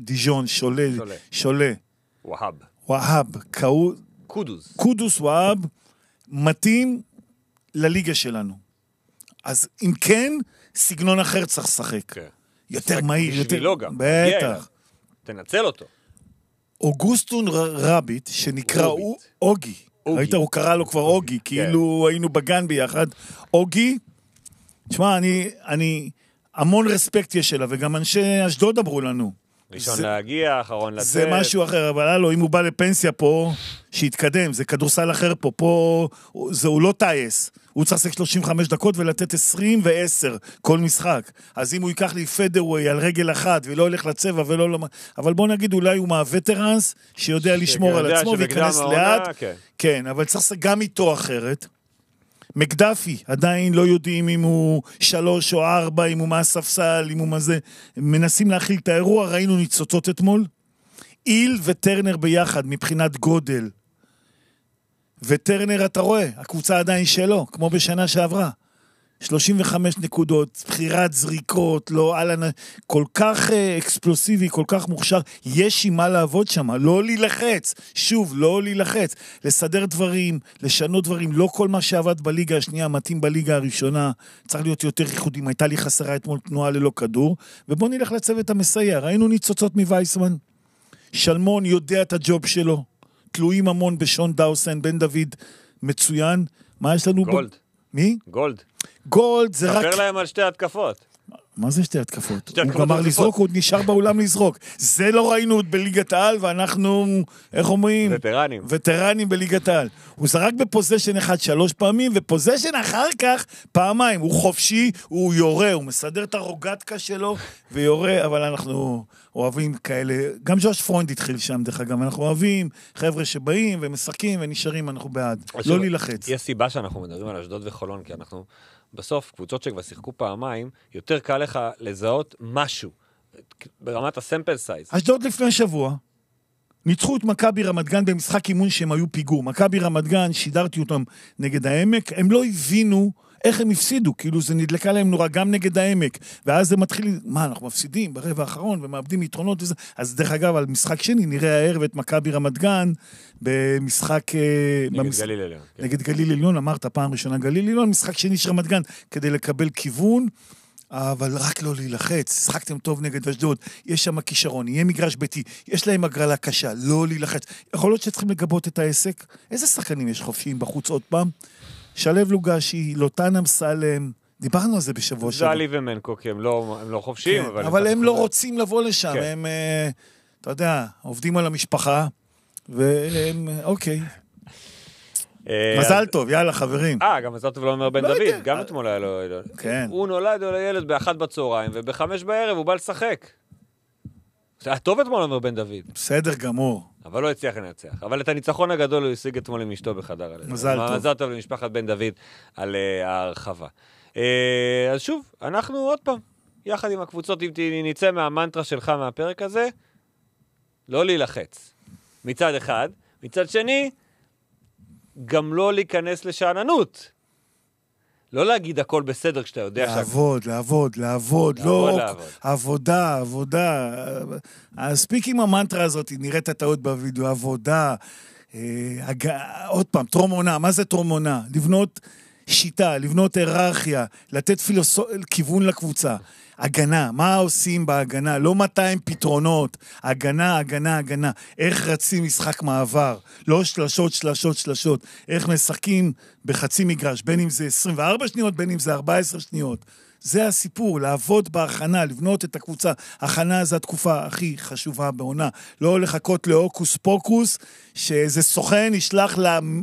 דיז'ון, שולה. והאב. קודוס והאב, מתאים לליגה שלנו. אז אם כן, סגנון אחר צריך לשחק. יותר מהיר. בשבילו גם. בטח. תנצל אותו. אוגוסטון רביט, שנקרא אוגי. ראית, הוא קרא לו כבר אוגי, כאילו היינו בגן ביחד. אוגי, תשמע, אני המון רספקט יש אליו, וגם אנשי אשדוד אמרו לנו. ראשון להגיע, אחרון לצאת. זה משהו אחר, אבל הלו, אם הוא בא לפנסיה פה, שיתקדם, זה כדורסל אחר פה, הוא לא טייס. הוא צריך לשחק 35 דקות ולתת 20 ו10 כל משחק. אז אם הוא ייקח לי פדרווי על רגל אחת, ולא הולך לצבע ולא... אבל בוא נגיד, אולי הוא מהווטרנס, שיודע לשמור על עצמו וייכנס לאט. כן, אבל צריך לשחק גם איתו אחרת. מקדפי, עדיין לא יודעים אם הוא 3 או 4, אם הוא מהספסל, אם הוא מה זה. מנסים להכיל את האירוע, ראינו ניצוצות אתמול. איל וטרנר ביחד, מבחינת גודל. וטרנר, אתה רואה, הקבוצה עדיין שלו, כמו בשנה שעברה. 35 נקודות, בחירת זריקות, כל כך אקספלוסיבי, כל כך מוכשר. יש עם מה לעבוד שם, לא להילחץ. שוב, לא להילחץ. לסדר דברים, לשנות דברים. לא כל מה שעבד בליגה השנייה, מתאים בליגה הראשונה. צריך להיות יותר ייחודים. הייתה לי חסרה אתמול תנועה ללא כדור. ובוא נלך לצוות המסייע. ראינו ניצוצות מווייסמן. שלמון יודע את הג'וב שלו. תלויים המון בשון דאוסן, בן דוד מצוין. מה יש לנו? גולד. מי? גולד זה רק... ספר להם על שתי התקפות. מה זה שתי התקפות? הוא גמר לזרוק, הוא נשאר באולם לזרוק. זה לא ראינו עוד בליגת העל, ואנחנו, איך אומרים? וטרנים בליגת העל. הוא זרק בפוזשן אחד 3 פעמים, ופוזשן אחר כך פעמיים. הוא חופשי, הוא יורה, הוא מסדר את הרוגטקה שלו, ויורה, אבל אנחנו אוהבים כאלה. גם ג'וש פרוינד התחיל שם, דרך אגב. אנחנו אוהבים חבר'ה שבאים ומשחקים ונשארים, אנחנו בעד. לא להילחץ. יש סיבה שאנחנו מדברים על אשדוד וחולון, כי אנחנו... בסוף, קבוצות שכבר שיחקו פעמיים, יותר קל לך לזהות משהו, ברמת הסמפל סייז. אשדוד לפני שבוע, ניצחו את מכבי רמת גן במשחק אימון שהם היו פיגור. מכבי רמת גן, שידרתי אותם נגד העמק, הם לא הבינו איך הם הפסידו, כאילו זה נדלקה להם נורא גם נגד העמק, ואז זה מתחיל, אנחנו מפסידים ברבע האחרון, ומאבדים יתרונות וזה, אז דרך אגב, על משחק שני, נראה הערב את מכבי רמת גן, במשחק... גליל עליון. נגד גליל עליון, אמרת פעם ראשונה גליל עליון, משחק שני של רמת גן, כדי לקבל כיוון, אבל רק לא להילחץ, שחקתם טוב נגד אשדוד, יש שם כישרון, יהיה מגרש ביתי, יש להם הגרלה קשה, לא להילחץ. יכול להיות שצריכים לגבות את העסק? איזה שחקנים יש חופשיים בחוץ עוד פעם? שלב לוגשי, לוטן אמסלם, דיברנו על זה בשבוע שבוע. זלי ומנקוק, הם לא חופשיים. כן, אבל הם לא רוצים לבוא לשם, כן. הם, אתה יודע, עובדים על המשפחה, והם, אוקיי. מזל טוב, יאללה חברים. גם מזל טוב לא אומר בן דוד, גם אתמול היה לו, כן. הוא נולד לילד ב1 בצהריים, וב5 בערב הוא בא לשחק. זה היה טוב אתמול אומר בן דוד. בסדר גמור. אבל לא הצליח לנצח. אבל את הניצחון הגדול הוא השיג אתמול עם אשתו בחדר. מזל טוב. מזל טוב למשפחת בן דוד על ההרחבה. אז שוב, אנחנו עוד פעם, יחד עם הקבוצות, אם נצא מהמנטרה שלך מהפרק הזה, לא להילחץ. מצד אחד. מצד שני, גם לא להיכנס לשעננות. לא להגיד הכל בסדר כשאתה יודע לעבוד, לא, עבודה. הספיק עם המנטרה הזאת, נראית הטעות בווידאו, עבודה, עוד פעם, טרום-עונה, מה זה טרום-עונה? לבנות שיטה, לבנות היררכיה, לתת כיוון לקבוצה. הגנה, מה עושים בהגנה? לא 200 פתרונות, הגנה. איך רצים משחק מעבר? לא שלשות. איך משחקים בחצי מגרש, בין אם זה 24 שניות, בין אם זה 14 שניות. זה הסיפור, לעבוד בהכנה, לבנות את הקבוצה. הכנה זה התקופה הכי חשובה בעונה. לא לחכות לאוקוס פוקוס, שאיזה סוכן ישלח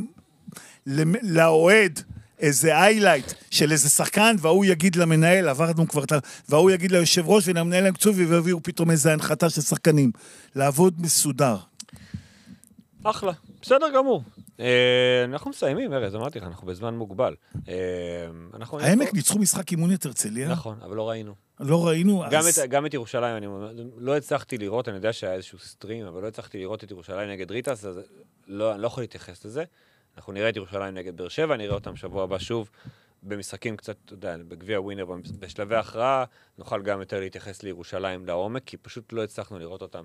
לאוהד, איזה איילייט של איזה שחקן, והוא יגיד למנהל, עברנו כבר, והוא יגיד ליושב ראש ולמנהל המקצועי, ויביאו פתאום איזה הנחתה של שחקנים. לעבוד מסודר. אחלה, בסדר גמור. אנחנו מסיימים, ארז, אמרתי לך, אנחנו בזמן מוגבל. העמק ניצחו משחק אימון את הרצליה. נכון, אבל לא ראינו. לא ראינו. גם את ירושלים, אני לא הצלחתי לראות, אני יודע שהיה איזשהו סטרים, אבל לא הצלחתי לראות את ירושלים נגד ריטס, אז אני לא יכול להתייחס לזה. אנחנו נראה את ירושלים נגד באר שבע, נראה אותם שבוע הבא שוב במשחקים קצת, אתה יודע, בגביע ווינר, בשלבי הכרעה, נוכל גם יותר להתייחס לירושלים לעומק, כי פשוט לא הצלחנו לראות אותם